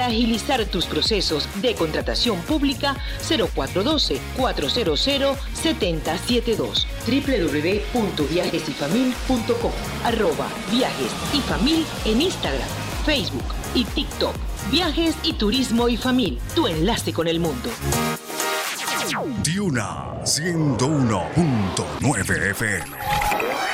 agilizar tus procesos de contratación pública 0412-400-7072. www.viajesyfamil.com @viajesyfamil en Instagram, Facebook y TikTok. Viajes y Turismo y Famil, tu enlace con el mundo. Tiuna 101.9 FM.